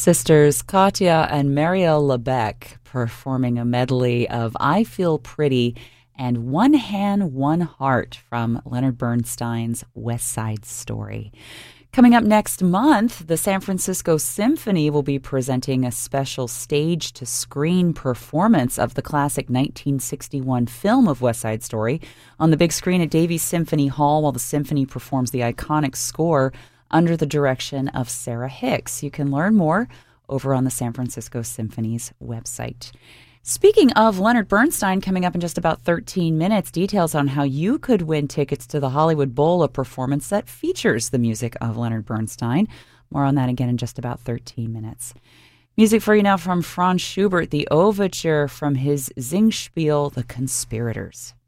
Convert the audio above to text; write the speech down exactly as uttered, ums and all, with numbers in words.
Sisters Katya and Marielle Lebec performing a medley of I Feel Pretty and One Hand, One Heart from Leonard Bernstein's West Side Story. Coming up next month, the San Francisco Symphony will be presenting a special stage-to-screen performance of the classic nineteen sixty-one film of West Side Story on the big screen at Davies Symphony Hall while the symphony performs the iconic score under the direction of Sarah Hicks. You can learn more over on the San Francisco Symphony's website. Speaking of Leonard Bernstein, coming up in just about thirteen minutes, details on how you could win tickets to the Hollywood Bowl, a performance that features the music of Leonard Bernstein. More on that again in just about thirteen minutes. Music for you now from Franz Schubert, the overture from his Singspiel, The Conspirators.